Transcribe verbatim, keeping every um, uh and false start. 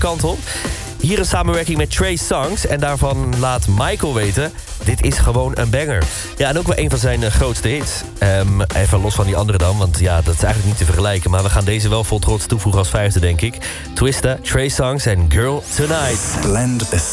kant op. Hier een samenwerking met Trey Songz. En daarvan laat Michael weten, dit is gewoon een banger. Ja, en ook wel een van zijn uh, grootste hits. Um, even los van die andere dan, want ja, dat is eigenlijk niet te vergelijken. Maar we gaan deze wel vol trots toevoegen als vijfde, denk ik. Twista, Trey Songz en Girl Tonight. Blend